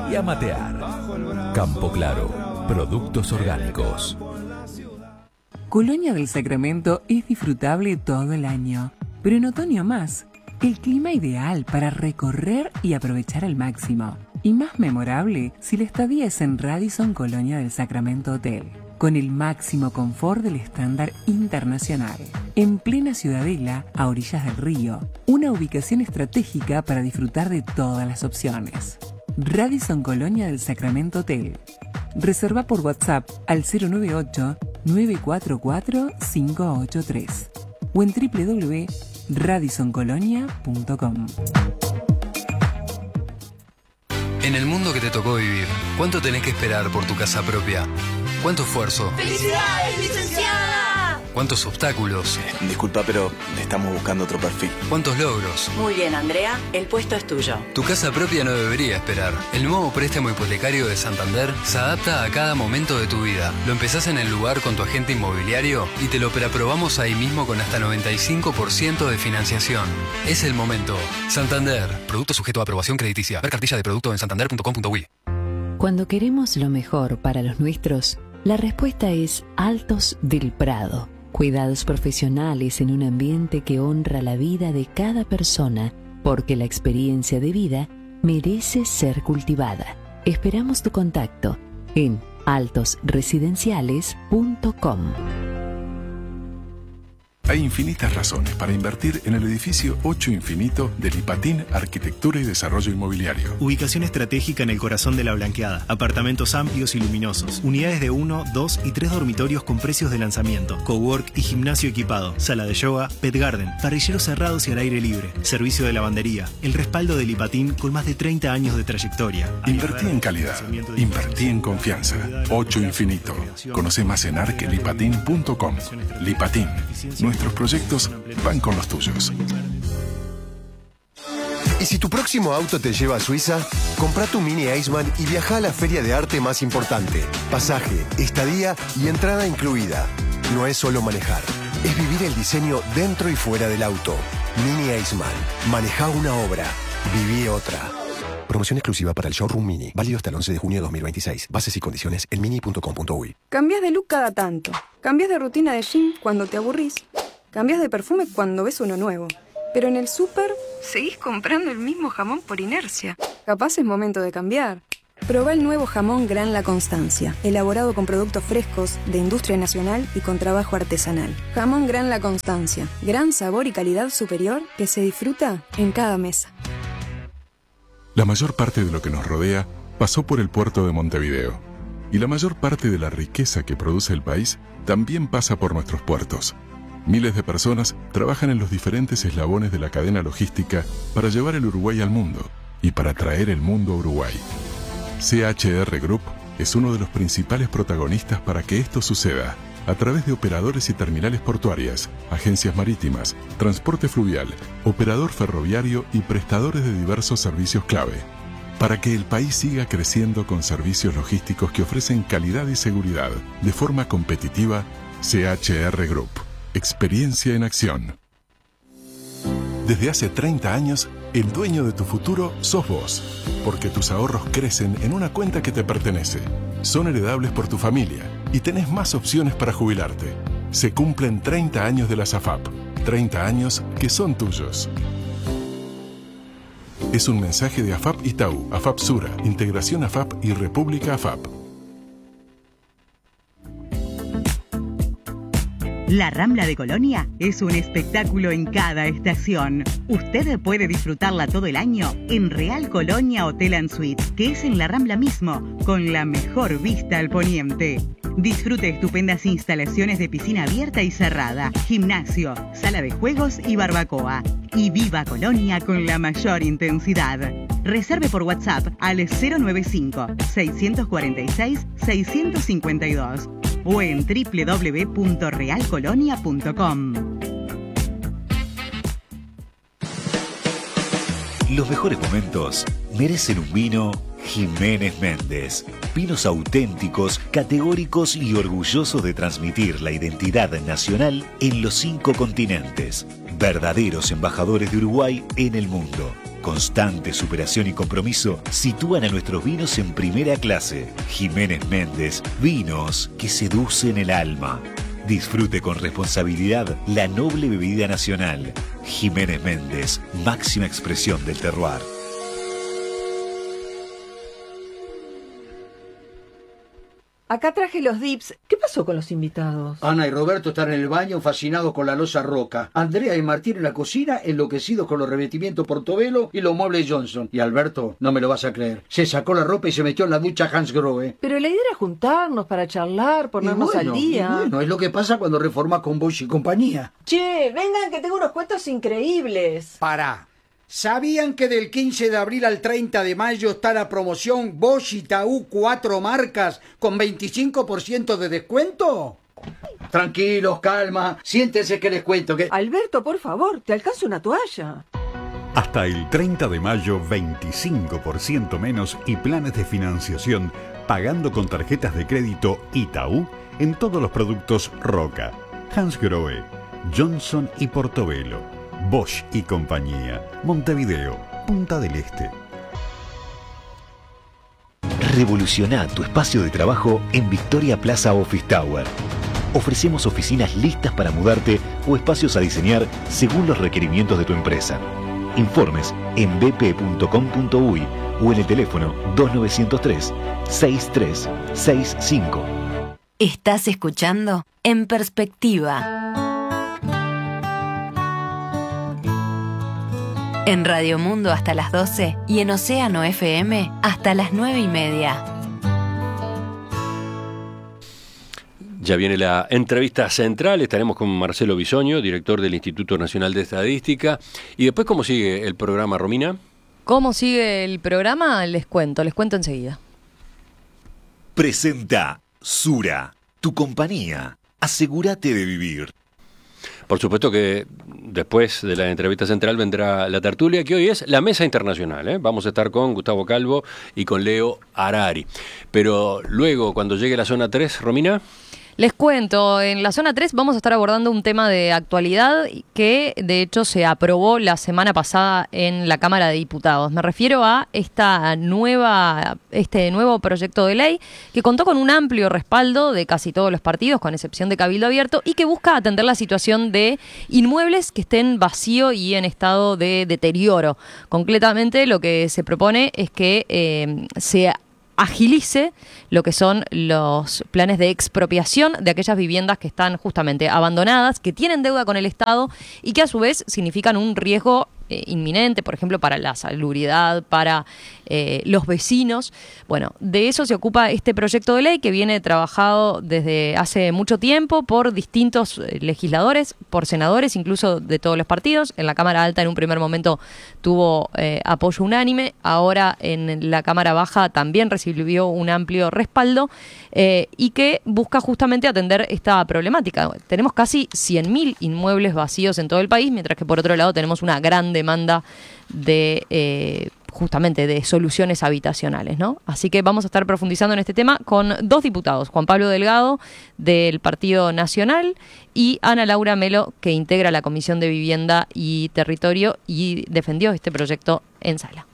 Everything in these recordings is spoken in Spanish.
y a matear. Campo Claro, productos orgánicos. Colonia del Sacramento es disfrutable todo el año, pero en otoño más. El clima ideal para recorrer y aprovechar al máximo. Y más memorable si la estadía es en Radisson Colonia del Sacramento Hotel, con el máximo confort del estándar internacional. En plena Ciudadela, a orillas del río, una ubicación estratégica para disfrutar de todas las opciones. Radisson Colonia del Sacramento Hotel. Reserva por WhatsApp al 098-944-583 o en www.radisoncolonia.com. En el mundo que te tocó vivir, ¿cuánto tenés que esperar por tu casa propia? ¿Cuánto esfuerzo? ¡Felicidades, licenciada! ¿Cuántos obstáculos? Disculpa, pero estamos buscando otro perfil. ¿Cuántos logros? Muy bien, Andrea, el puesto es tuyo. Tu casa propia no debería esperar. El nuevo préstamo hipotecario de Santander se adapta a cada momento de tu vida. Lo empezás en el lugar con tu agente inmobiliario y te lo preaprobamos ahí mismo con hasta 95% de financiación. Es el momento. Santander. Producto sujeto a aprobación crediticia. Ver cartilla de producto en santander.com.uy. Cuando queremos lo mejor para los nuestros, la respuesta es Altos del Prado. Cuidados profesionales en un ambiente que honra la vida de cada persona, porque la experiencia de vida merece ser cultivada. Esperamos tu contacto en altosresidenciales.com. Hay infinitas razones para invertir en el edificio 8 Infinito de Lipatín Arquitectura y Desarrollo Inmobiliario. Ubicación estratégica en el corazón de la Blanqueada. Apartamentos amplios y luminosos. Unidades de 1, 2 y 3 dormitorios con precios de lanzamiento. Cowork y gimnasio equipado. Sala de yoga, pet garden. Parrilleros cerrados y al aire libre. Servicio de lavandería. El respaldo de Lipatín con más de 30 años de trayectoria. Invertí en calidad. Invertí en confianza. 8 Infinito. Conoce más en arquelipatin.com. Lipatín. Nuestros proyectos van con los tuyos. ¿Y si tu próximo auto te lleva a Suiza? Compra tu Mini Iceman y viaja a la feria de arte más importante. Pasaje, estadía y entrada incluida. No es solo manejar, es vivir el diseño dentro y fuera del auto. Mini Iceman. Maneja una obra, viví otra. Promoción exclusiva para el Showroom Mini. Válido hasta el 11 de junio de 2026. Bases y condiciones en mini.com.uy. Cambias de look cada tanto. Cambias de rutina de gym cuando te aburrís. Cambias de perfume cuando ves uno nuevo. Pero en el súper seguís comprando el mismo jamón por inercia. Capaz es momento de cambiar. Probá el nuevo jamón Gran La Constancia, elaborado con productos frescos, de industria nacional y con trabajo artesanal. Jamón Gran La Constancia, gran sabor y calidad superior que se disfruta en cada mesa. La mayor parte de lo que nos rodea pasó por el puerto de Montevideo. Y la mayor parte de la riqueza que produce el país también pasa por nuestros puertos. Miles de personas trabajan en los diferentes eslabones de la cadena logística para llevar el Uruguay al mundo y para traer el mundo a Uruguay. CHR Group es uno de los principales protagonistas para que esto suceda, a través de operadores y terminales portuarias, agencias marítimas, transporte fluvial, operador ferroviario y prestadores de diversos servicios clave, para que el país siga creciendo con servicios logísticos que ofrecen calidad y seguridad de forma competitiva. CHR Group. Experiencia en acción. Desde hace 30 años, el dueño de tu futuro sos vos, porque tus ahorros crecen en una cuenta que te pertenece. Son heredables por tu familia y tenés más opciones para jubilarte. Se cumplen 30 años de la SAFAP, 30 años que son tuyos. Es un mensaje de AFAP Itaú, AFAP Sura, Integración AFAP y República AFAP. La Rambla de Colonia es un espectáculo en cada estación. Usted puede disfrutarla todo el año en Real Colonia Hotel and Suites, que es en la Rambla mismo, con la mejor vista al poniente. Disfrute estupendas instalaciones de piscina abierta y cerrada, gimnasio, sala de juegos y barbacoa. Y viva Colonia con la mayor intensidad. Reserve por WhatsApp al 095-646-652 o en www.realcolonia.com. Los mejores momentos merecen un vino Jiménez Méndez. Vinos auténticos, categóricos y orgullosos de transmitir la identidad nacional en los 5 continentes. Verdaderos embajadores de Uruguay en el mundo. constante superación y compromiso sitúan a nuestros vinos en primera clase. Jiménez Méndez, vinos que seducen el alma. Disfrute con responsabilidad la noble bebida nacional. Jiménez Méndez, máxima expresión del terroir. Acá traje los dips. ¿Qué pasó con los invitados? Ana y Roberto están en el baño fascinados con la loza Roca. Andrea y Martín en la cocina enloquecidos con los revestimientos Portobello y los muebles Johnson. Y Alberto, no me lo vas a creer, se sacó la ropa y se metió en la ducha Hansgrohe. Pero la idea era juntarnos para charlar, ponernos al día. Bueno, es lo que pasa cuando reformas con Bosch y compañía. Che, vengan que tengo unos cuentos increíbles. Pará. ¿Sabían que del 15 de abril al 30 de mayo está la promoción Bosch y Taú 4 marcas con 25% de descuento? Tranquilos, calma, siéntense que les cuento que... Alberto, por favor, te alcanzo una toalla. Hasta el 30 de mayo, 25% menos y planes de financiación pagando con tarjetas de crédito Itaú en todos los productos Roca, Hansgrohe, Johnson y Portobello. Bosch y compañía. Montevideo, Punta del Este. Revoluciona tu espacio de trabajo en Victoria Plaza Office Tower. Ofrecemos oficinas listas para mudarte o espacios a diseñar según los requerimientos de tu empresa. Informes en bp.com.uy o en el teléfono 2903-6365. Estás escuchando En Perspectiva. En Radio Mundo hasta las 12 y en Océano FM hasta las 9:30. Ya viene la entrevista central, estaremos con Marcelo Bisoño, director del Instituto Nacional de Estadística. Y después, ¿cómo sigue el programa, Romina? ¿Cómo sigue el programa? Les cuento enseguida. Presenta Sura, tu compañía. Asegúrate de vivir. Por supuesto que después de la entrevista central vendrá la tertulia, que hoy es la Mesa Internacional, ¿eh? Vamos a estar con Gustavo Calvo y con Leo Harari. Pero luego, cuando llegue la zona 3, Romina... Les cuento, en la zona 3 vamos a estar abordando un tema de actualidad que de hecho se aprobó la semana pasada en la Cámara de Diputados. Me refiero a este nuevo proyecto de ley que contó con un amplio respaldo de casi todos los partidos, con excepción de Cabildo Abierto, y que busca atender la situación de inmuebles que estén vacíos y en estado de deterioro. Concretamente, lo que se propone es que se agilice lo que son los planes de expropiación de aquellas viviendas que están justamente abandonadas, que tienen deuda con el Estado y que a su vez significan un riesgo inminente, por ejemplo, para la salubridad, para los vecinos. Bueno, de eso se ocupa este proyecto de ley que viene trabajado desde hace mucho tiempo por distintos legisladores, por senadores, incluso de todos los partidos. En la Cámara Alta en un primer momento tuvo apoyo unánime, ahora en la Cámara Baja también recibió un amplio respaldo y que busca justamente atender esta problemática. Tenemos casi 100.000 inmuebles vacíos en todo el país, mientras que por otro lado tenemos una gran demanda de justamente de soluciones habitacionales, ¿no? Así que vamos a estar profundizando en este tema con dos diputados, Juan Pablo Delgado del Partido Nacional y Ana Laura Melo, que integra la Comisión de Vivienda y Territorio y defendió este proyecto en sala.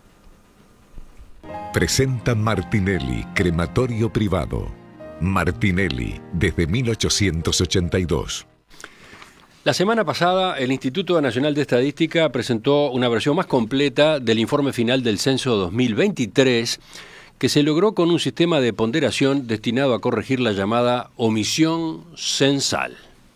Presenta Martinelli, crematorio privado. Martinelli, desde 1882. La semana pasada, el Instituto Nacional de Estadística presentó una versión más completa del informe final del Censo 2023, que se logró con un sistema de ponderación destinado a corregir la llamada omisión censal.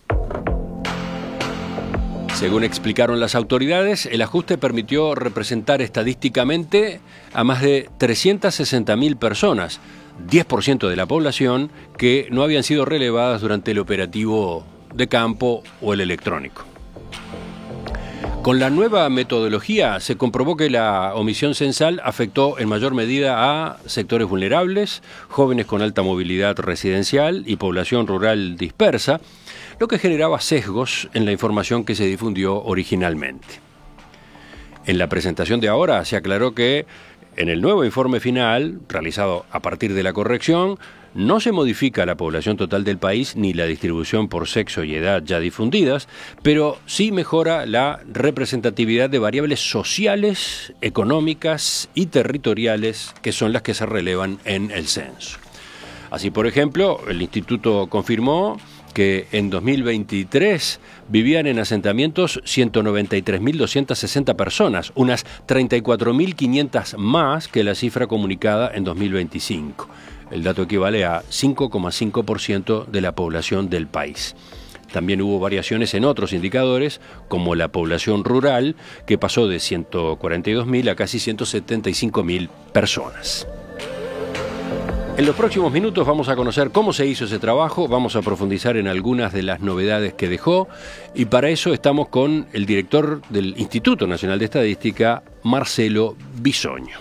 Según explicaron las autoridades, el ajuste permitió representar estadísticamente a más de 360.000 personas, 10% de la población, que no habían sido relevadas durante el operativo de campo o el electrónico. Con la nueva metodología se comprobó que la omisión censal afectó en mayor medida a sectores vulnerables, jóvenes con alta movilidad residencial y población rural dispersa, lo que generaba sesgos en la información que se difundió originalmente. En la presentación de ahora se aclaró que en el nuevo informe final, realizado a partir de la corrección, no se modifica la población total del país ni la distribución por sexo y edad ya difundidas, pero sí mejora la representatividad de variables sociales, económicas y territoriales que son las que se relevan en el censo. Así, por ejemplo, el instituto confirmó que en 2023 vivían en asentamientos 193.260 personas, unas 34.500 más que la cifra comunicada en 2025. El dato equivale a 5,5% de la población del país. También hubo variaciones en otros indicadores, como la población rural, que pasó de 142.000 a casi 175.000 personas. En los próximos minutos vamos a conocer cómo se hizo ese trabajo, vamos a profundizar en algunas de las novedades que dejó y para eso estamos con el director del Instituto Nacional de Estadística, Marcelo Bisoño.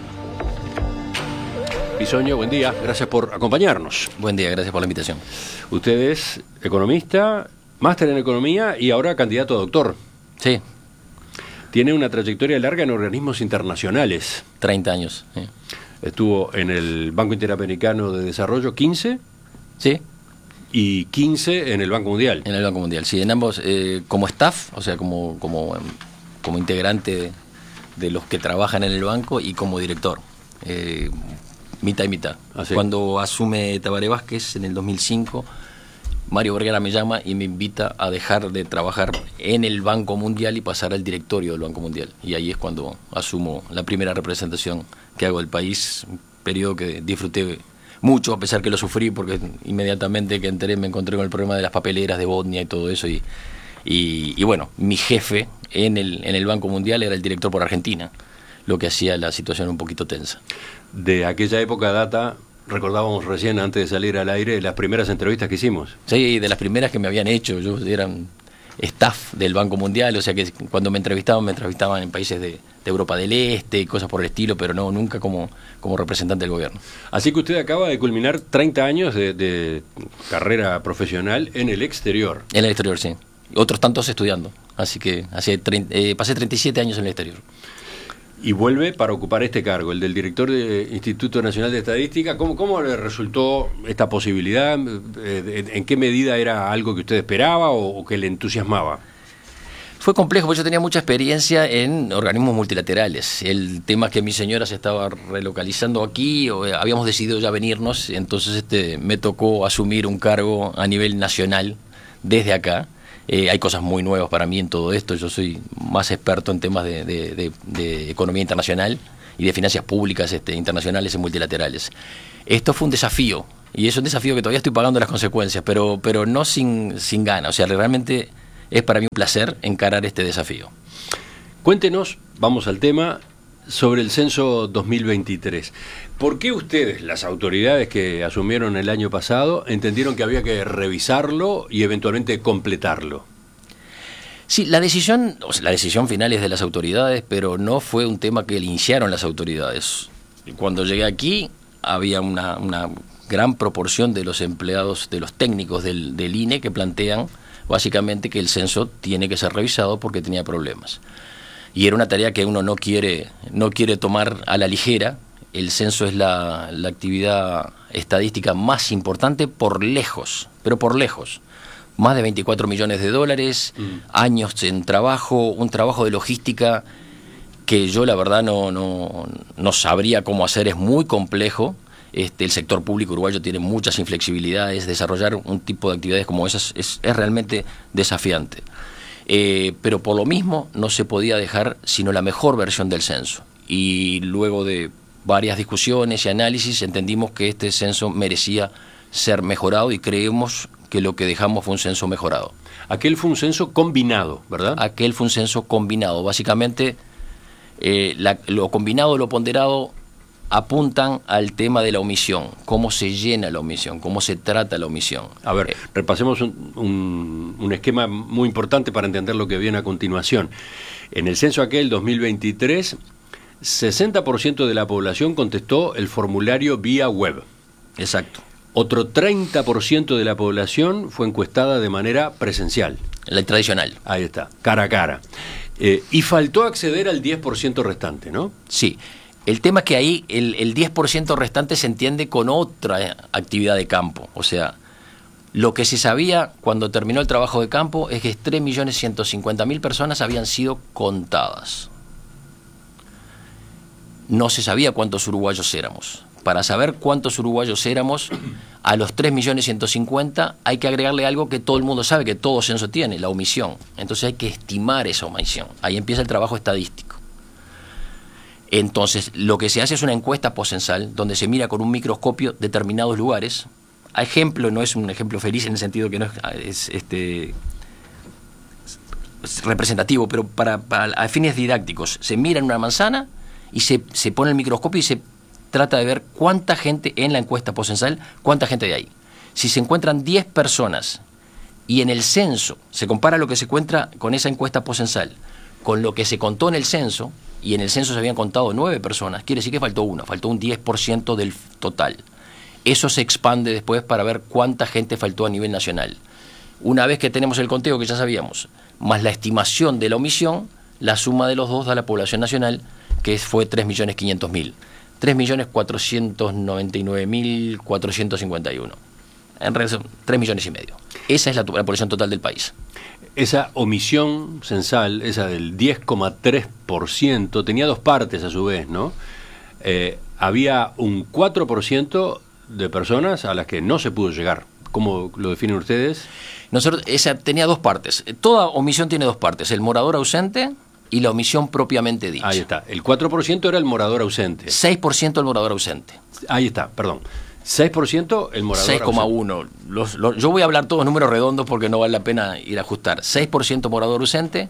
Bisoño, buen día, gracias por acompañarnos. Buen día, gracias por la invitación. Usted es economista, máster en economía y ahora candidato a doctor. Sí. Tiene una trayectoria larga en organismos internacionales. 30 años, sí. Estuvo en el Banco Interamericano de Desarrollo, 15. Sí. Y 15 en el Banco Mundial. En el Banco Mundial, sí. En ambos, como staff, o sea, como integrante de los que trabajan en el banco y como director. Mitad y mitad. ¿Ah, sí? Cuando asume Tabaré Vázquez en el 2005, Mario Vergara me llama y me invita a dejar de trabajar en el Banco Mundial y pasar al directorio del Banco Mundial. Y ahí es cuando asumo la primera representación que hago del país, un periodo que disfruté mucho, a pesar que lo sufrí, porque inmediatamente que entré me encontré con el problema de las papeleras de Botnia y todo eso. Y bueno, mi jefe en el Banco Mundial era el director por Argentina, lo que hacía la situación un poquito tensa. De aquella época data, recordábamos recién antes de salir al aire, las primeras entrevistas que hicimos. Sí, de las primeras que me habían hecho. Yo era staff del Banco Mundial, o sea que cuando me entrevistaban en países de Europa del Este y cosas por el estilo, pero no, nunca como representante del gobierno. Así que usted acaba de culminar 30 años de carrera profesional en el exterior. En el exterior, sí. Otros tantos estudiando. Así que pasé 37 años en el exterior. Y vuelve para ocupar este cargo, el del director del Instituto Nacional de Estadística. ¿Cómo le resultó esta posibilidad? ¿En qué medida era algo que usted esperaba o que le entusiasmaba? Fue complejo, porque yo tenía mucha experiencia en organismos multilaterales. El tema es que mi señora se estaba relocalizando aquí, habíamos decidido ya venirnos, entonces me tocó asumir un cargo a nivel nacional desde acá. Hay cosas muy nuevas para mí en todo esto. Yo soy más experto en temas de economía internacional y de finanzas públicas internacionales y multilaterales. Esto fue un desafío, y es un desafío que todavía estoy pagando las consecuencias, pero no sin ganas. O sea, realmente es para mí un placer encarar este desafío. Cuéntenos, vamos al tema, sobre el censo 2023. ¿Por qué ustedes, las autoridades que asumieron el año pasado, entendieron que había que revisarlo y eventualmente completarlo? Sí, la decisión final es de las autoridades, pero no fue un tema que iniciaron las autoridades. Cuando llegué aquí había una gran proporción de los empleados, de los técnicos del INE que plantean básicamente que el censo tiene que ser revisado porque tenía problemas. Y era una tarea que uno no quiere tomar a la ligera. El censo es la actividad estadística más importante por lejos, pero por lejos. Más de 24 millones de dólares, años en trabajo, un trabajo de logística que yo la verdad no sabría cómo hacer, es muy complejo. El sector público uruguayo tiene muchas inflexibilidades, desarrollar un tipo de actividades como esas es realmente desafiante. Pero por lo mismo no se podía dejar sino la mejor versión del censo. Y luego de varias discusiones y análisis entendimos que este censo merecía ser mejorado y creemos que lo que dejamos fue un censo mejorado. Aquel fue un censo combinado, ¿verdad? Aquel fue un censo combinado. Básicamente, lo combinado y lo ponderado apuntan al tema de la omisión, cómo se llena la omisión, cómo se trata la omisión. A ver, repasemos un esquema muy importante para entender lo que viene a continuación. En el censo aquel 2023, 60% de la población contestó el formulario vía web. Exacto. Otro 30% de la población fue encuestada de manera presencial. La tradicional. Ahí está, cara a cara. Y faltó acceder al 10% restante, ¿no? Sí. El tema es que ahí el 10% restante se entiende con otra actividad de campo. O sea, lo que se sabía cuando terminó el trabajo de campo es que 3.150.000 personas habían sido contadas. No se sabía cuántos uruguayos éramos. Para saber cuántos uruguayos éramos, a los 3.150.000 hay que agregarle algo que todo el mundo sabe, que todo censo tiene, la omisión. Entonces hay que estimar esa omisión. Ahí empieza el trabajo estadístico. Entonces, lo que se hace es una encuesta poscensal, donde se mira con un microscopio determinados lugares. A ejemplo, no es un ejemplo feliz en el sentido que no es representativo, pero a fines didácticos, se mira en una manzana y se pone el microscopio y se trata de ver cuánta gente en la encuesta poscensal, cuánta gente hay ahí. Si se encuentran 10 personas y en el censo se compara lo que se encuentra con esa encuesta poscensal con lo que se contó en el censo, y en el censo se habían contado 9 personas, quiere decir que faltó un 10% del total. Eso se expande después para ver cuánta gente faltó a nivel nacional. Una vez que tenemos el conteo que ya sabíamos, más la estimación de la omisión, la suma de los dos da la población nacional, que fue 3.500.000. 3.499.451. En realidad son 3,5 millones. Esa es la población total del país. Esa omisión censal, esa del 10,3%, tenía dos partes a su vez, ¿no? Había un 4% de personas a las que no se pudo llegar. ¿Cómo lo definen ustedes? Esa tenía dos partes. Toda omisión tiene dos partes, el morador ausente y la omisión propiamente dicha. Ahí está. El 4% era el morador ausente. 6% el morador ausente. Ahí está, perdón. 6% el morador 6,1. Yo voy a hablar todos números redondos porque no vale la pena ir a ajustar. 6% morador ausente,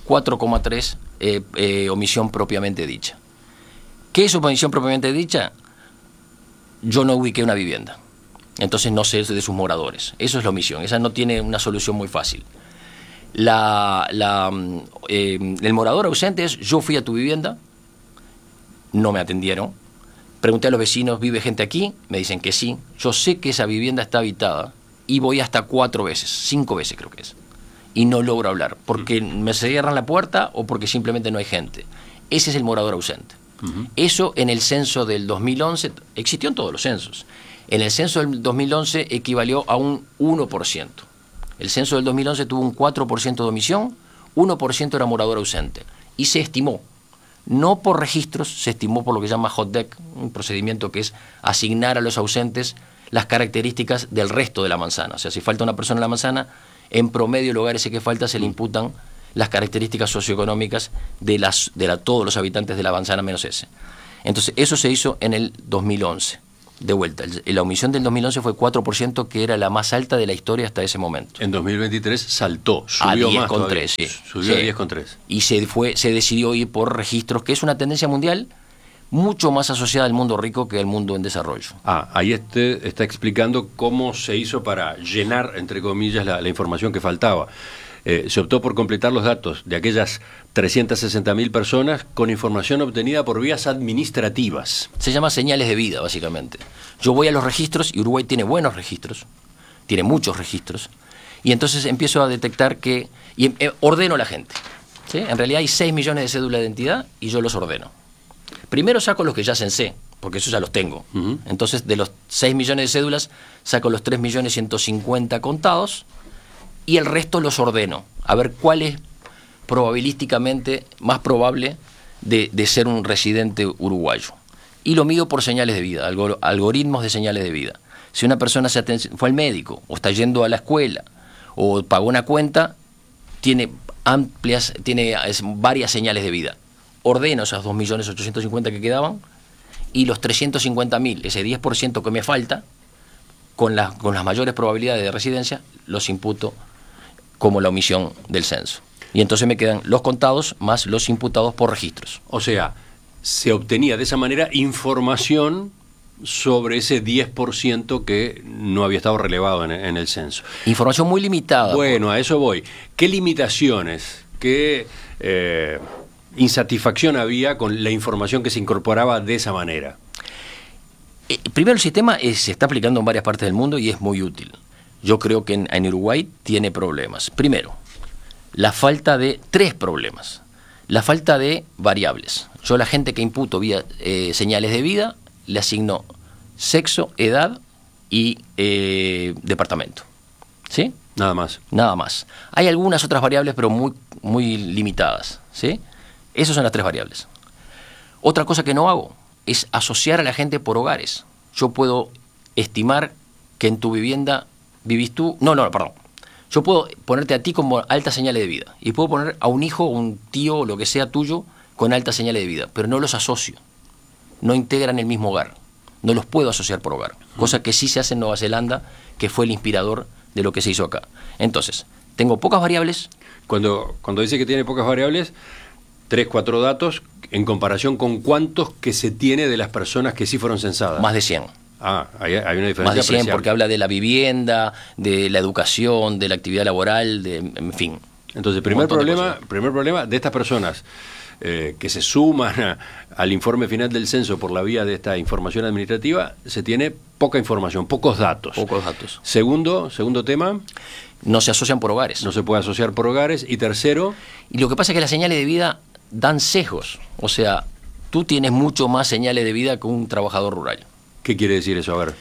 4,3 omisión propiamente dicha. ¿Qué es omisión propiamente dicha? Yo no ubiqué una vivienda, entonces no sé de sus moradores. Eso es la omisión, esa no tiene una solución muy fácil. El morador ausente es: yo fui a tu vivienda, no me atendieron, pregunté a los vecinos, ¿vive gente aquí? Me dicen que sí. Yo sé que esa vivienda está habitada y voy hasta 4 veces, 5 veces creo que es, y no logro hablar porque me cierran la puerta o porque simplemente no hay gente. Ese es el morador ausente. Eso en el censo del 2011 existió en todos los censos. En el censo del 2011 equivalió a un 1%. El censo del 2011 tuvo un 4% de omisión, 1% era morador ausente. Y se estimó, no por registros, se estimó por lo que se llama hot deck, un procedimiento que es asignar a los ausentes las características del resto de la manzana. O sea, si falta una persona en la manzana, en promedio, el lugar ese que falta se le imputan las características socioeconómicas de todos los habitantes de la manzana menos ese. Entonces, eso se hizo en el 2011. De vuelta, la omisión del 2011 fue 4%, que era la más alta de la historia hasta ese momento. En 2023 saltó, subió a 10,3, más todavía. sí. Subió a 10,3. Y se decidió ir por registros, que es una tendencia mundial mucho más asociada al mundo rico que al mundo en desarrollo. Ahí está explicando cómo se hizo para llenar, entre comillas, la información que faltaba. Se optó por completar los datos de aquellas 360.000 personas con información obtenida por vías administrativas. Se llama señales de vida, básicamente. Yo voy a los registros, y Uruguay tiene buenos registros, tiene muchos registros, y entonces empiezo a detectar y ordeno a la gente, ¿sí? En realidad hay 6 millones de cédulas de identidad y yo los ordeno. Primero saco los que ya censé, porque esos ya los tengo. Entonces, de los 6 millones de cédulas, saco los 3.150.000 contados, y el resto los ordeno, a ver cuál es probabilísticamente más probable de ser un residente uruguayo. Y lo mido por señales de vida, algoritmos de señales de vida. Si una persona fue al médico, o está yendo a la escuela, o pagó una cuenta, tiene varias señales de vida. Ordeno esas 2.850.000 que quedaban, y los 350.000, ese 10% que me falta, con las mayores probabilidades de residencia, los imputo como la omisión del censo. Y entonces me quedan los contados más los imputados por registros. O sea, se obtenía de esa manera información sobre ese 10% que no había estado relevado en el censo. Información muy limitada. Bueno, a eso voy. ¿Qué limitaciones, qué insatisfacción había con la información que se incorporaba de esa manera? Primero, el sistema se está aplicando en varias partes del mundo y es muy útil. Yo creo que en Uruguay tiene problemas. Primero, la falta de 3 problemas. La falta de variables. Yo a la gente que imputo vía señales de vida le asigno sexo, edad y departamento. ¿Sí? Nada más. Nada más. Hay algunas otras variables, pero muy, muy limitadas. ¿Sí? Esas son las 3 variables. Otra cosa que no hago es asociar a la gente por hogares. Yo puedo estimar que en tu vivienda vivís tú... perdón. Yo puedo ponerte a ti como altas señales de vida y puedo poner a un hijo, un tío o lo que sea tuyo con altas señales de vida, pero no los asocio. No integran el mismo hogar. No los puedo asociar por hogar. Cosa que sí se hace en Nueva Zelanda, que fue el inspirador de lo que se hizo acá. Entonces, tengo pocas variables. Cuando dice que tiene pocas variables, 3, 4 datos en comparación con cuántos que se tiene de las personas que sí fueron censadas. Más de 100. Hay una diferencia más de 100 apreciable. porque habla de la vivienda, de la educación, de la actividad laboral, en fin. Entonces, primer problema de estas personas que se suman al informe final del censo por la vía de esta información administrativa, se tiene poca información, pocos datos. Segundo tema. No se asocian por hogares. No se puede asociar por hogares. Y tercero. Y lo que pasa es que las señales de vida dan sesgos. O sea, tú tienes mucho más señales de vida que un trabajador rural. ¿Qué quiere decir eso? A ver.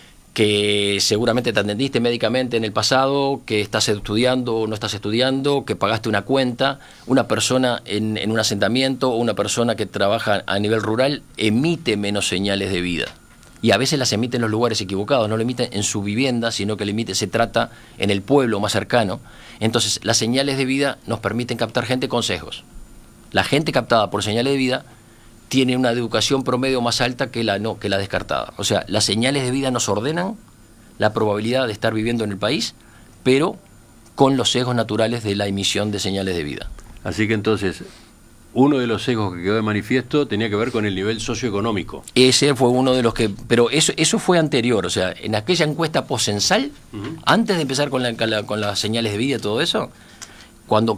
Que seguramente te atendiste médicamente en el pasado, que estás estudiando o no estás estudiando, que pagaste una cuenta. Una persona en un asentamiento o una persona que trabaja a nivel rural emite menos señales de vida. Y a veces las emite en los lugares equivocados, no lo emite en su vivienda, sino que se trata en el pueblo más cercano. Entonces, las señales de vida nos permiten captar gente con sesgos. La gente captada por señales de vida tiene una educación promedio más alta que la descartada. O sea, las señales de vida nos ordenan la probabilidad de estar viviendo en el país, pero con los sesgos naturales de la emisión de señales de vida. Así que entonces, uno de los sesgos que quedó de manifiesto tenía que ver con el nivel socioeconómico. Ese fue uno de los que... Pero eso fue anterior, o sea, en aquella encuesta postcensal, antes de empezar con las señales de vida y todo eso, cuando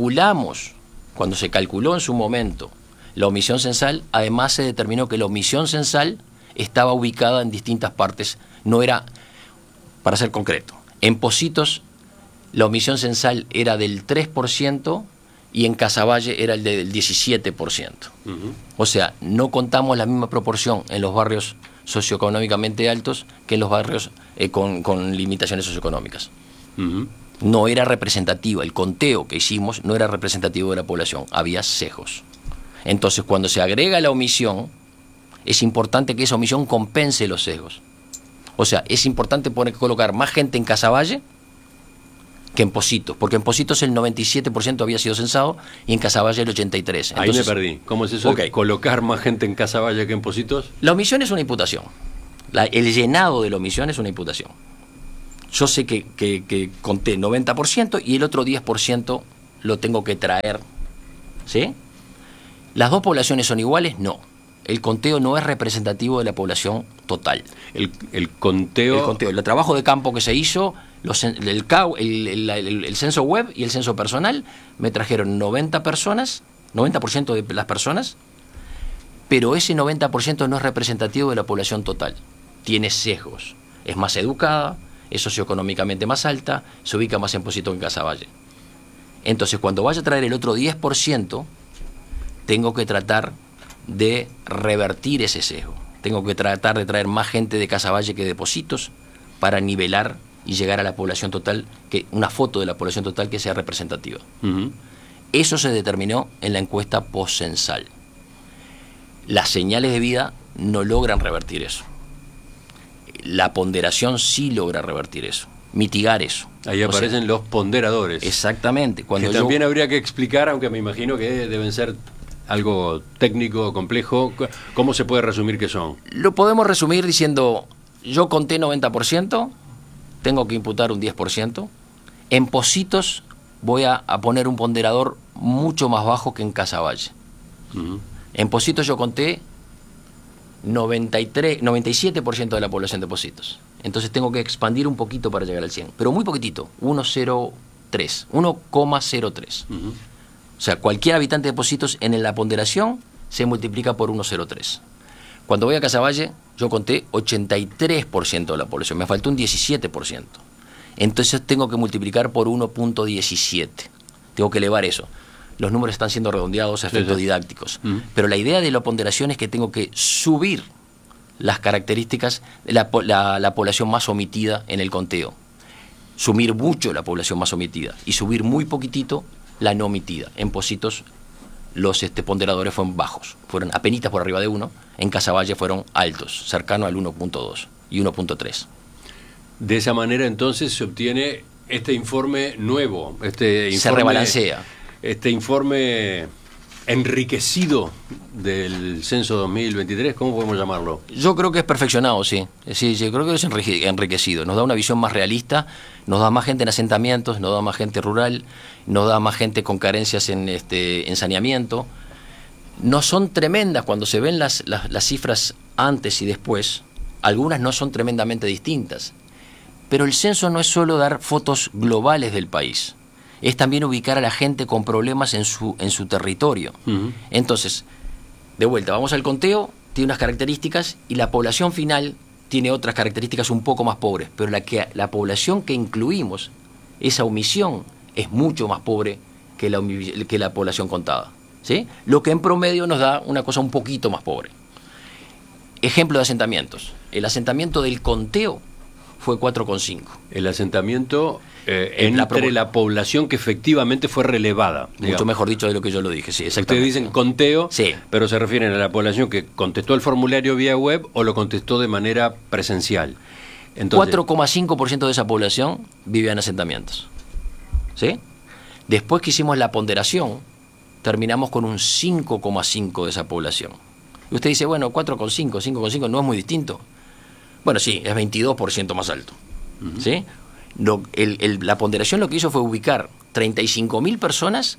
se calculó en su momento la omisión censal, además se determinó que la omisión censal estaba ubicada en distintas partes. No era, para ser concreto, en Pocitos la omisión censal era del 3% y en Casaballe era el del 17%. O sea, no contamos la misma proporción en los barrios socioeconómicamente altos que en los barrios con limitaciones socioeconómicas. No era representativa, el conteo que hicimos no era representativo de la población, había sesgos. Entonces, cuando se agrega la omisión, es importante que esa omisión compense los sesgos. O sea, es importante colocar más gente en Casaballe que en Pocitos, porque en Pocitos el 97% había sido censado y en Casaballe el 83%. Entonces, ahí me perdí. ¿Cómo es eso de colocar más gente en Casaballe que en Pocitos? La omisión es una imputación. El llenado de la omisión es una imputación. Yo sé que conté 90% y el otro 10% lo tengo que traer. ¿Sí? ¿Las dos poblaciones son iguales? No. El conteo no es representativo de la población total. El conteo... El trabajo de campo que se hizo, el censo web y el censo personal, me trajeron 90% de las personas, pero ese 90% no es representativo de la población total. Tiene sesgos. Es más educada, es socioeconómicamente más alta, se ubica más en Pocitos que en Casaballe. Entonces, cuando vaya a traer el otro 10%, tengo que tratar de revertir ese sesgo. Tengo que tratar de traer más gente de Casaballe que de Pocitos para nivelar y llegar a la población total, una foto de la población total que sea representativa. Eso se determinó en la encuesta postcensal. Las señales de vida no logran revertir eso. La ponderación sí logra revertir eso, mitigar eso. Ahí aparecen los ponderadores. Exactamente. Que también habría que explicar, aunque me imagino que deben ser algo técnico, complejo. ¿Cómo se puede resumir qué son? Lo podemos resumir diciendo, yo conté 90%, tengo que imputar un 10%. En Pocitos voy a poner un ponderador mucho más bajo que en Casaballe. En Pocitos yo conté 97% de la población de Pocitos. Entonces tengo que expandir un poquito para llegar al 100, pero muy poquitito, 1,03. O sea, cualquier habitante de Pocitos en la ponderación se multiplica por 1,03. Cuando voy a Casaballe, yo conté 83% de la población, me faltó un 17%. Entonces tengo que multiplicar por 1,17. Tengo que elevar eso. los números están siendo redondeados a efectos didácticos. Pero la idea de la ponderación es que tengo que subir las características de la población más omitida en el conteo. Sumir mucho la población más omitida y subir muy poquitito la no omitida. En Pocitos los ponderadores fueron bajos, fueron apenitas por arriba de 1, en Casaballe fueron altos, cercano al 1.2 y 1.3. De esa manera entonces se obtiene este informe nuevo, se rebalancea. Este informe enriquecido del censo 2023, ¿cómo podemos llamarlo? Yo creo que es perfeccionado, sí. Sí, yo creo que es enriquecido. Nos da una visión más realista, nos da más gente en asentamientos, nos da más gente rural, nos da más gente con carencias en saneamiento. No son tremendas cuando se ven las cifras antes y después. Algunas no son tremendamente distintas. Pero el censo no es solo dar fotos globales del país. Es también ubicar a la gente con problemas en su territorio. Entonces, de vuelta, vamos al conteo, tiene unas características y la población final tiene otras características un poco más pobres, pero la población que incluimos, esa omisión, es mucho más pobre que la población contada, ¿sí? Lo que en promedio nos da una cosa un poquito más pobre. Ejemplo de asentamientos. El asentamiento del conteo fue 4,5. El asentamiento entre la población que efectivamente fue relevada. Mucho mejor dicho de lo que yo lo dije, sí, exactamente. Ustedes dicen conteo, sí, pero se refieren a la población que contestó el formulario vía web o lo contestó de manera presencial. 4,5% de esa población vivía en asentamientos. ¿Sí? Después que hicimos la ponderación, terminamos con un 5,5% de esa población. Y usted dice, bueno, 4,5, 5,5 no es muy distinto. Bueno, sí, es 22% más alto. ¿Sí? La ponderación lo que hizo fue ubicar 35.000 personas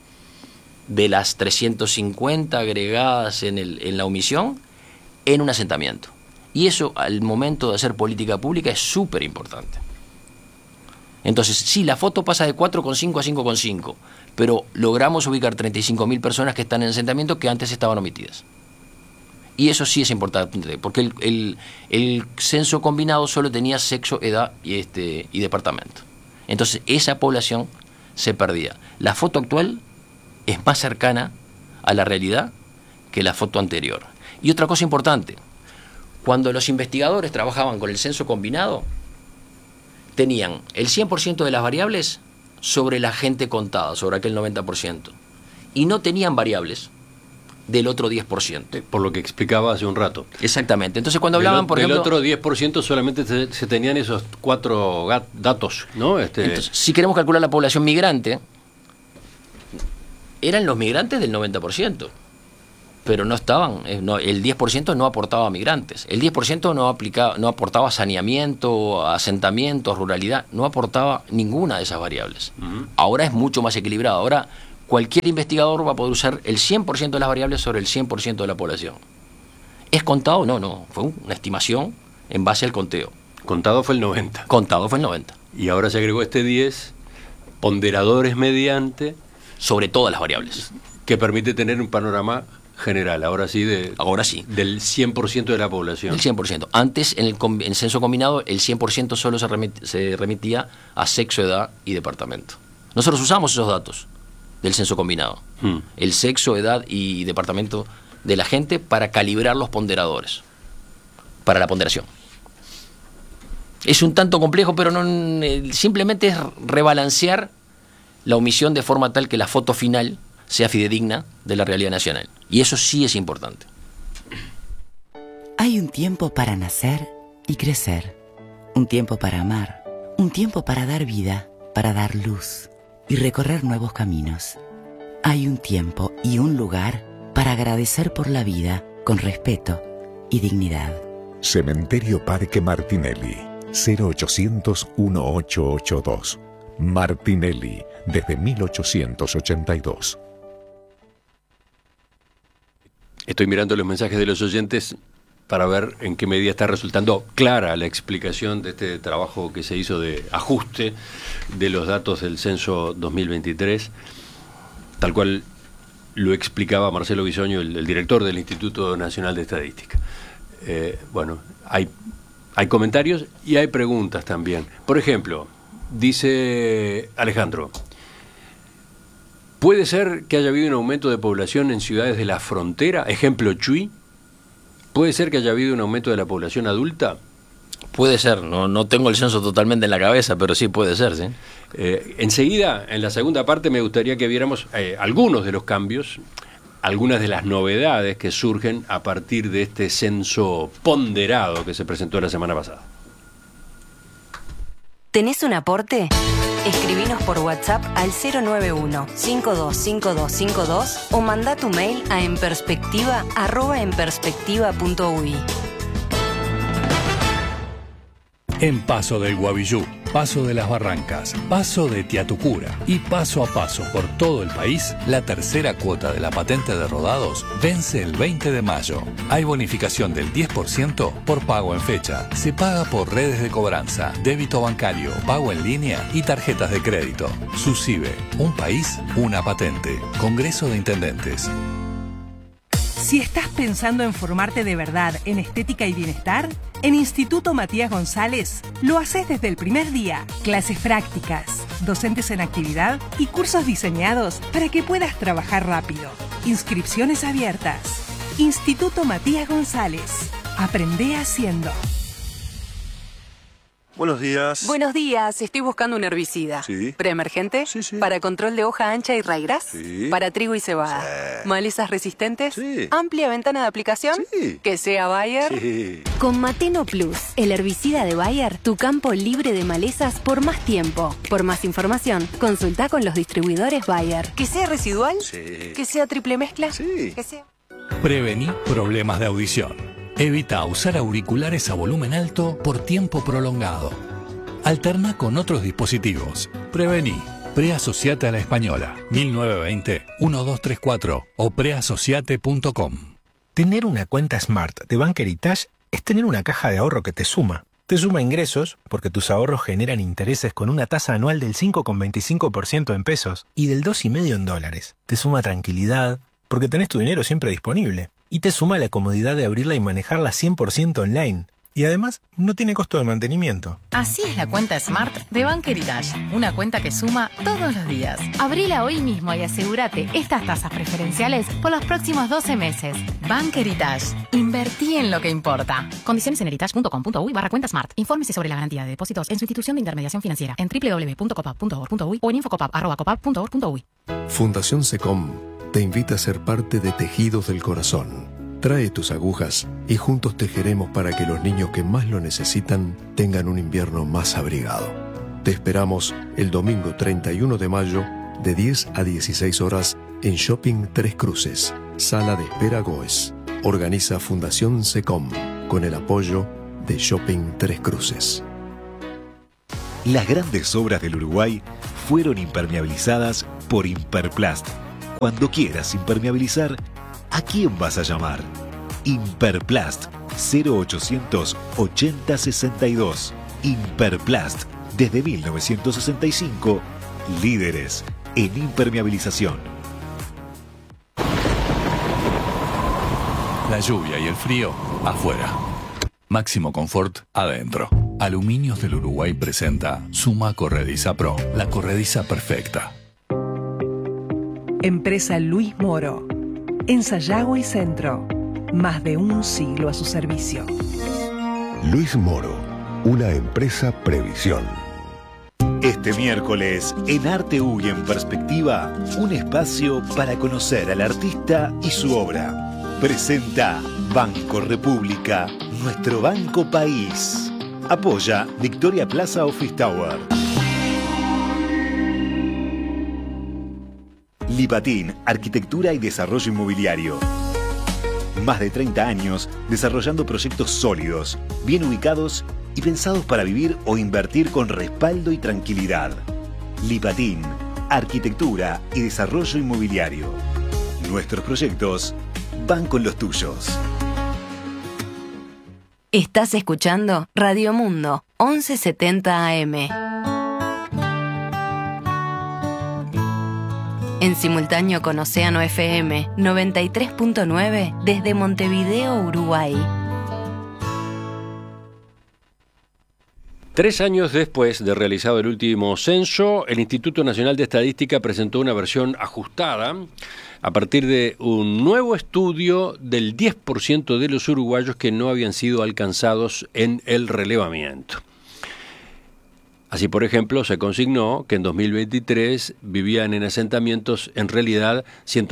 de las 350 agregadas en la omisión en un asentamiento. Y eso, al momento de hacer política pública, es súper importante. Entonces, sí, la foto pasa de 4,5 a 5,5, pero logramos ubicar 35.000 personas que están en asentamiento que antes estaban omitidas. Y eso sí es importante, porque el censo combinado solo tenía sexo, edad y departamento. Entonces, esa población se perdía. La foto actual es más cercana a la realidad que la foto anterior. Y otra cosa importante, cuando los investigadores trabajaban con el censo combinado, tenían el 100% de las variables sobre la gente contada, sobre aquel 90%, y no tenían variables del otro 10%. Por lo que explicaba hace un rato. Exactamente. Entonces, cuando hablaban, por ejemplo... Del otro 10% solamente se tenían esos 4 datos, ¿no? Entonces, si queremos calcular la población migrante, eran los migrantes del 90%, pero no estaban, el 10% no aportaba migrantes, el 10% no aportaba saneamiento, asentamiento, ruralidad, no aportaba ninguna de esas variables. Ahora es mucho más equilibrado. Ahora cualquier investigador va a poder usar el 100% de las variables sobre el 100% de la población. ¿Es contado? No, fue una estimación en base al conteo. Contado fue el 90. Contado fue el 90. Y ahora se agregó este 10, ponderadores mediante... sobre todas las variables. Que permite tener un panorama general, ahora sí, del 100% de la población. El 100%. Antes, en el censo combinado, el 100% solo se remitía a sexo, edad y departamento. Nosotros usamos esos datos del censo combinado. El sexo, edad y departamento de la gente para calibrar los ponderadores, para la ponderación. Es un tanto complejo, pero no, simplemente es rebalancear la omisión de forma tal que la foto final sea fidedigna de la realidad nacional. Y eso sí es importante. Hay un tiempo para nacer y crecer, un tiempo para amar, un tiempo para dar vida, para dar luz y recorrer nuevos caminos. Hay un tiempo y un lugar para agradecer por la vida con respeto y dignidad. Cementerio Parque Martinelli, 0800-1882. Martinelli, desde 1882. Estoy mirando los mensajes de los oyentes para ver en qué medida está resultando clara la explicación de este trabajo que se hizo de ajuste de los datos del censo 2023, tal cual lo explicaba Marcelo Bisoño, el director del Instituto Nacional de Estadística. Bueno, hay comentarios y hay preguntas también. Por ejemplo, dice Alejandro, ¿Puede ser que haya habido un aumento de población en ciudades de la frontera? Ejemplo, Chuy. ¿Puede ser que haya habido un aumento de la población adulta? Puede ser, no tengo el censo totalmente en la cabeza, pero sí puede ser, sí. Enseguida, en la segunda parte, me gustaría que viéramos algunos de los cambios, algunas de las novedades que surgen a partir de este censo ponderado que se presentó la semana pasada. ¿Tenés un aporte? Escribinos por WhatsApp al 091-525252 o mandá tu mail a enperspectiva@enperspectiva.ui. En Paso del Guavillú, Paso de las Barrancas, Paso de Tiatucura y paso a paso por todo el país, la tercera cuota de la patente de rodados vence el 20 de mayo. Hay bonificación del 10% por pago en fecha. Se paga por redes de cobranza, débito bancario, pago en línea y tarjetas de crédito. SUSIBE, un país, una patente. Congreso de Intendentes. Si estás pensando en formarte de verdad en estética y bienestar, en Instituto Matías González lo haces desde el primer día. Clases prácticas, docentes en actividad y cursos diseñados para que puedas trabajar rápido. Inscripciones abiertas. Instituto Matías González. Aprende haciendo. Buenos días. Buenos días, estoy buscando un herbicida. Sí. ¿Preemergente? Sí. ¿Para control de hoja ancha y raigras? Sí. ¿Para trigo y cebada? Sí. ¿Malezas resistentes? Sí. ¿Amplia ventana de aplicación? Sí. ¿Que sea Bayer? Sí. Con Mateno Plus, el herbicida de Bayer, tu campo libre de malezas por más tiempo. Por más información, consulta con los distribuidores Bayer. ¿Que sea residual? Sí. ¿Que sea triple mezcla? Sí. ¿Que sea... Prevení problemas de audición. Evita usar auriculares a volumen alto por tiempo prolongado. Alterna con otros dispositivos. Prevení. Preasociate a la Española. 1920-1234 o preasociate.com. Tener una cuenta Smart de Bank Heritage es tener una caja de ahorro que te suma. Te suma ingresos, porque tus ahorros generan intereses con una tasa anual del 5,25% en pesos y del 2,5% en dólares. Te suma tranquilidad, porque tenés tu dinero siempre disponible. Y te suma la comodidad de abrirla y manejarla 100% online. Y además, no tiene costo de mantenimiento. Así es la cuenta Smart de Bank Heritage. Una cuenta que suma todos los días. Abrila hoy mismo y asegúrate estas tasas preferenciales por los próximos 12 meses. Bank Heritage. Invertí en lo que importa. Condiciones en heritage.com.uy/cuenta Smart. Infórmese sobre la garantía de depósitos en su institución de intermediación financiera en www.copap.org.uy o en infocopap@copap.org.uy. Fundación SECOM te invita a ser parte de Tejidos del Corazón. Trae tus agujas y juntos tejeremos para que los niños que más lo necesitan tengan un invierno más abrigado. Te esperamos el domingo 31 de mayo de 10 a 16 horas en Shopping Tres Cruces, Sala de Espera Goes. Organiza Fundación SECOM con el apoyo de Shopping Tres Cruces. Las grandes obras del Uruguay fueron impermeabilizadas por Imperplast. Cuando quieras impermeabilizar, ¿a quién vas a llamar? Imperplast 0800 8062. Imperplast, desde 1965, líderes en impermeabilización. La lluvia y el frío afuera. Máximo confort adentro. Aluminios del Uruguay presenta Suma Corrediza Pro, la corrediza perfecta. Empresa Luis Moro. En Sayago y Centro. Más de un siglo a su servicio. Luis Moro, una empresa Previsión. Este miércoles, en Arte U y en Perspectiva, un espacio para conocer al artista y su obra. Presenta Banco República, nuestro banco país. Apoya Victoria Plaza Office Tower. Lipatín, Arquitectura y Desarrollo Inmobiliario. Más de 30 años desarrollando proyectos sólidos, bien ubicados y pensados para vivir o invertir con respaldo y tranquilidad. Lipatín, Arquitectura y Desarrollo Inmobiliario. Nuestros proyectos van con los tuyos. Estás escuchando Radio Mundo, 1170 AM. En simultáneo con Océano FM 93.9 desde Montevideo, Uruguay. 3 años después de realizado el último censo, el Instituto Nacional de Estadística presentó una versión ajustada a partir de un nuevo estudio del 10% de los uruguayos que no habían sido alcanzados en el relevamiento. Así, por ejemplo, se consignó que en 2023 vivían en asentamientos en realidad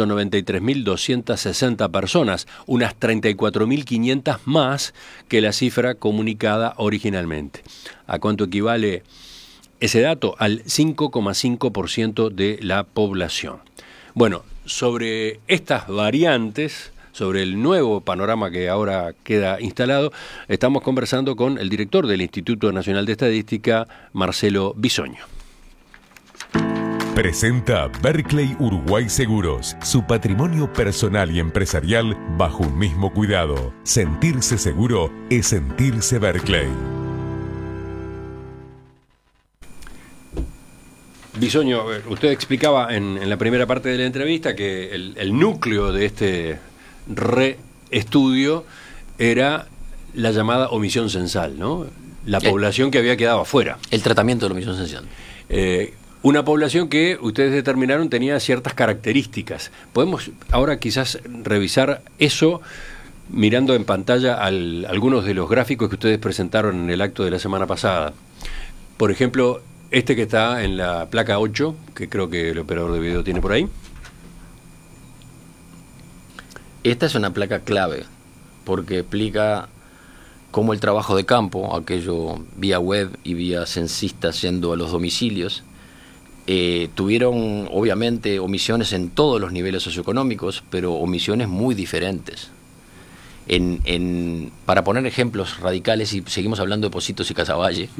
193.260 personas, unas 34.500 más que la cifra comunicada originalmente. ¿A cuánto equivale ese dato? Al 5,5% de la población. Bueno, sobre estas variantes, sobre el nuevo panorama que ahora queda instalado, estamos conversando con el director del Instituto Nacional de Estadística, Marcelo Bisoño. Presenta Berkeley Uruguay Seguros, su patrimonio personal y empresarial bajo un mismo cuidado. Sentirse seguro es sentirse Berkeley. Bisoño, usted explicaba en la primera parte de la entrevista que el núcleo de este reestudio era la llamada omisión censal, ¿no? La población que había quedado afuera. El tratamiento de la omisión censal. Una población que ustedes determinaron tenía ciertas características. Podemos ahora quizás revisar eso mirando en pantalla algunos de los gráficos que ustedes presentaron en el acto de la semana pasada. Por ejemplo, este que está en la placa 8, que creo que el operador de video tiene por ahí. Esta es una placa clave, porque explica cómo el trabajo de campo, aquello vía web y vía censistas yendo a los domicilios, tuvieron obviamente omisiones en todos los niveles socioeconómicos, pero omisiones muy diferentes. Para poner ejemplos radicales, y seguimos hablando de Pocitos y Casaballe,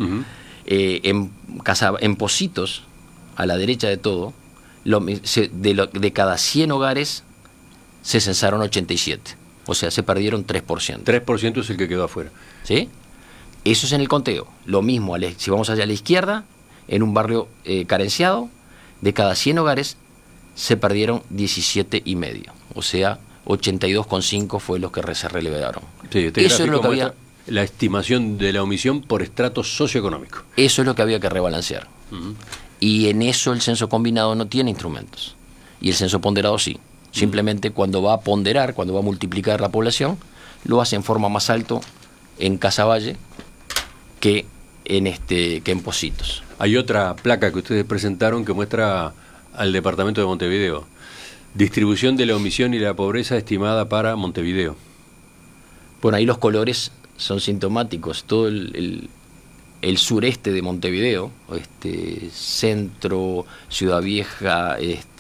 en Pocitos, a la derecha de todo, de cada 100 hogares se censaron 87. O sea, se perdieron 3%. 3% es el que quedó afuera. ¿Sí? Eso es en el conteo. Lo mismo, si vamos allá a la izquierda, en un barrio carenciado, de cada 100 hogares se perdieron 17,5. O sea, 82,5 fue los que se relevaron. Sí, eso es lo que había. La estimación de la omisión por estrato socioeconómico. Eso es lo que había que rebalancear. Y en eso el censo combinado no tiene instrumentos. Y el censo ponderado sí. Simplemente cuando va a ponderar, cuando va a multiplicar la población, lo hace en forma más alto en Casaballe que en Pocitos. Hay otra placa que ustedes presentaron que muestra al departamento de Montevideo. Distribución de la omisión y la pobreza estimada para Montevideo. Bueno, ahí los colores son sintomáticos. Todo el sureste de Montevideo, centro, Ciudad Vieja,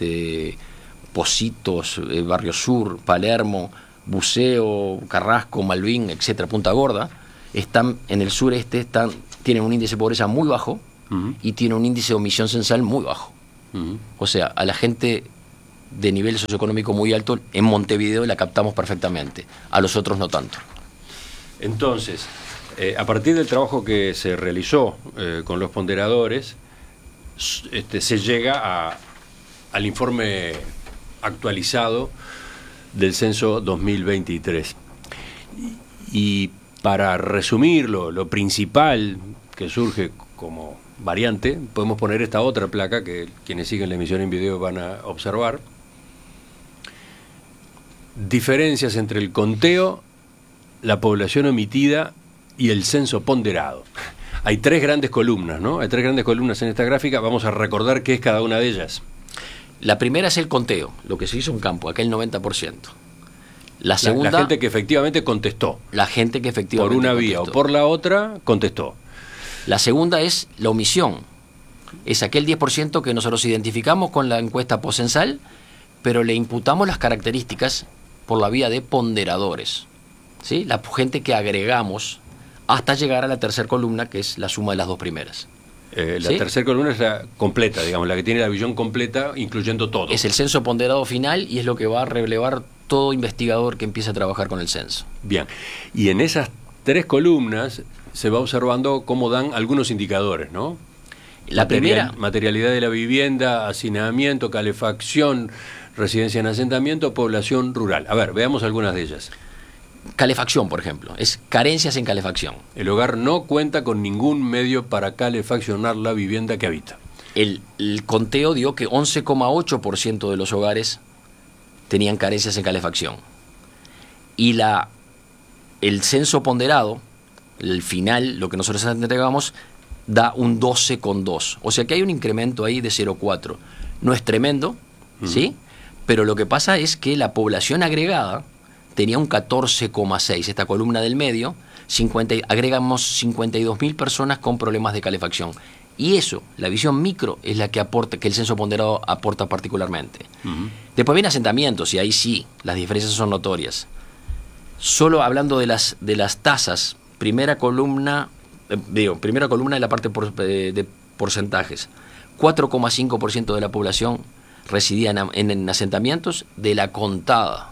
Pocitos, Barrio Sur, Palermo, Buceo, Carrasco, Malvin, etcétera, Punta Gorda, están en el sureste, tienen un índice de pobreza muy bajo y tienen un índice de omisión censal muy bajo. O sea, a la gente de nivel socioeconómico muy alto en Montevideo la captamos perfectamente, a los otros no tanto. Entonces, a partir del trabajo que se realizó con los ponderadores, se llega al informe actualizado del censo 2023. Y para resumirlo, lo principal que surge como variante, podemos poner esta otra placa que quienes siguen la emisión en video van a observar. Diferencias entre el conteo, la población omitida y el censo ponderado. Hay 3 grandes columnas, ¿no? Hay 3 grandes columnas en esta gráfica. Vamos a recordar qué es cada una de ellas. La primera es el conteo, lo que se hizo en campo, aquel 90%. La segunda, la gente que efectivamente contestó. La gente que efectivamente por una vía contestó. O por la otra contestó. La segunda es la omisión. Es aquel 10% que nosotros identificamos con la encuesta postcensal, pero le imputamos las características por la vía de ponderadores. ¿Sí? La gente que agregamos hasta llegar a la tercera columna, que es la suma de las 2 primeras. La tercera columna es la completa, digamos, la que tiene la visión completa, incluyendo todo. Es el censo ponderado final y es lo que va a relevar todo investigador que empiece a trabajar con el censo. Bien, y en esas 3 columnas se va observando cómo dan algunos indicadores, ¿no? La primera, materialidad de la vivienda, hacinamiento, calefacción, residencia en asentamiento, población rural. A ver, veamos algunas de ellas. calefacción, por ejemplo, es carencias en calefacción. El hogar no cuenta con ningún medio para calefaccionar la vivienda que habita. El conteo dio que 11,8% de los hogares tenían carencias en calefacción. Y el censo ponderado, el final, lo que nosotros entregamos, da un 12,2. O sea que hay un incremento ahí de 0,4. No es tremendo, ¿sí? Pero lo que pasa es que la población agregada tenía un 14,6. Esta columna del medio, agregamos 52.000 personas con problemas de calefacción. Y eso, la visión micro, es la que aporta, que el censo ponderado aporta particularmente. Después vienen asentamientos, y ahí sí, las diferencias son notorias. Solo hablando de las tasas, primera columna de la parte de porcentajes. 4,5% de la población residía en asentamientos de la contada.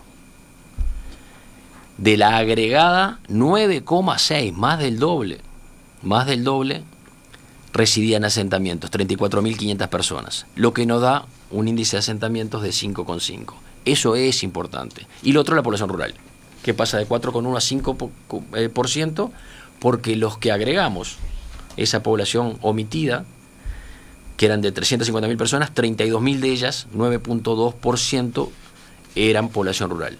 De la agregada, 9,6, más del doble, residían en asentamientos, 34.500 personas, lo que nos da un índice de asentamientos de 5,5. Eso es importante. Y lo otro, la población rural, que pasa de 4,1 a 5%, porque los que agregamos, esa población omitida, que eran de 350.000 personas, 32.000 de ellas, 9,2%, eran población rural.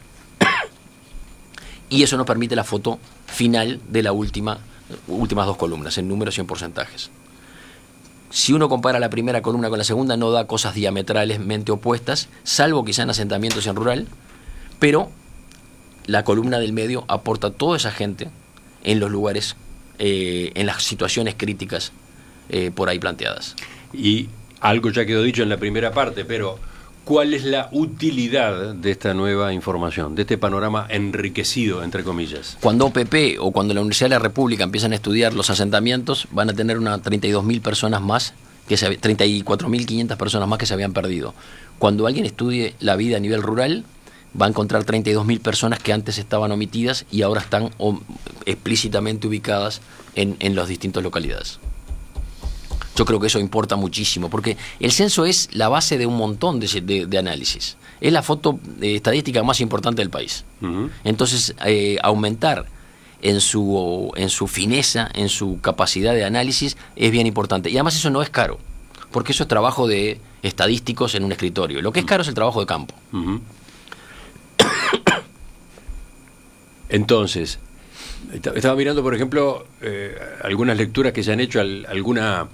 Y eso nos permite la foto final de las últimas dos columnas, en números y en porcentajes. Si uno compara la primera columna con la segunda, no da cosas diametralmente opuestas, salvo quizá en asentamientos y en rural, pero la columna del medio aporta toda esa gente en los lugares, en las situaciones críticas por ahí planteadas. Y algo ya quedó dicho en la primera parte, pero ¿cuál es la utilidad de esta nueva información, de este panorama enriquecido, entre comillas? Cuando OPP o cuando la Universidad de la República empiezan a estudiar los asentamientos, van a tener unas 32.000 personas más, 34.500 personas más que se habían perdido. Cuando alguien estudie la vida a nivel rural, va a encontrar 32.000 personas que antes estaban omitidas y ahora están explícitamente ubicadas en las distintas localidades. Yo creo que eso importa muchísimo, porque el censo es la base de un montón de análisis. Es la foto estadística más importante del país. Entonces, aumentar en su fineza, en su capacidad de análisis, es bien importante. Y además eso no es caro, porque eso es trabajo de estadísticos en un escritorio. Lo que es caro es el trabajo de campo. Entonces, estaba mirando, por ejemplo, algunas lecturas que se han hecho, alguna...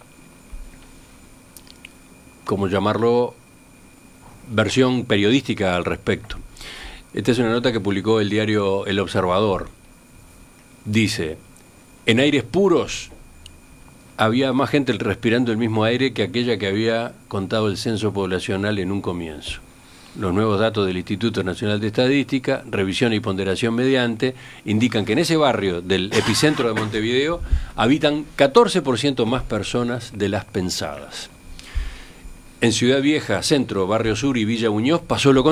¿cómo llamarlo?, versión periodística al respecto. Esta es una nota que publicó el diario El Observador. Dice, en aires puros había más gente respirando el mismo aire que aquella que había contado el censo poblacional en un comienzo. Los nuevos datos del Instituto Nacional de Estadística, revisión y ponderación mediante, indican que en ese barrio del epicentro de Montevideo habitan 14% más personas de las pensadas. En Ciudad Vieja, Centro, Barrio Sur y Villa Muñoz pasó lo contrario.